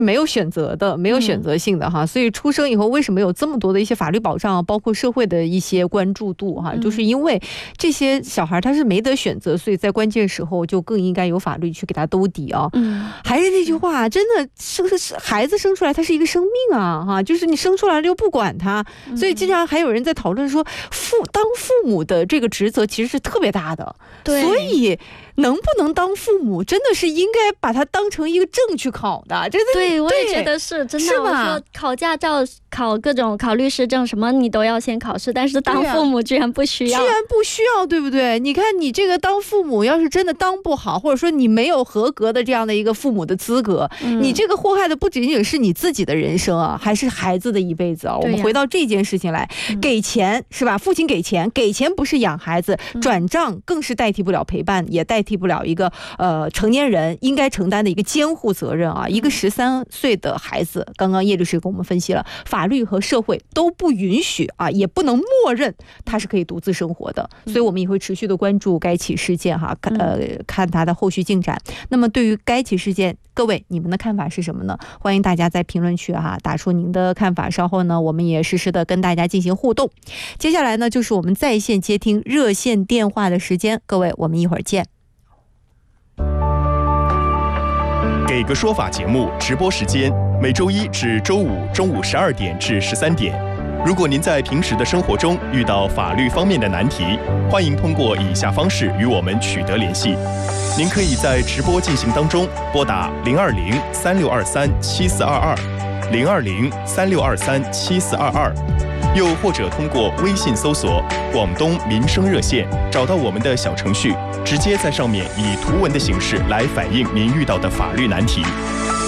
没有选择的，没有选择性的哈，所以出生以后为什么有这么多的一些法律保障，包括社会的一些关注度哈，就是因为这些小孩他是没得选择，所以在关键时候就更应该有法律去给他兜底啊。还是那句话，真的孩子生出来他是一个生命啊哈，就是你生出来了又不管他，所以经常还有人在讨论说当父母的这个职责其实是特别大的，所以能不能当父母真的是应该把它当成一个证去考的。 对，我也觉得是真的。我说考驾照、考各种考律师证什么你都要先考试，但是当父母居然不需要， 对不对？你看你这个当父母要是真的当不好，或者说你没有合格的这样的一个父母的资格，你这个祸害的不仅仅是你自己的人生啊，还是孩子的一辈子啊。我们回到这件事情来，给钱是吧？父亲给钱不是养孩子，转账更是代替不了陪伴，也代替不了一个成年人应该承担的一个监护责任啊。一个13岁的孩子，刚刚叶律师给我们分析了，法律和社会都不允许啊，也不能默认他是可以独自生活的。所以我们也会持续的关注该起事件哈，看他的后续进展。那么对于该起事件，各位你们的看法是什么呢？欢迎大家在评论区哈打出您的看法，稍后呢我们也实时的跟大家进行互动。接下来呢就是我们在线接听热线电话的时间，各位我们一会儿见。 给个说法节目直播时间每周一至周五中午12点至13点。如果您在平时的生活中遇到法律方面的难题，欢迎通过以下方式与我们取得联系。您可以在直播进行当中拨打020-3623-7422 020-3623-7422，又或者通过微信搜索广东民生热线，找到我们的小程序，直接在上面以图文的形式来反映您遇到的法律难题。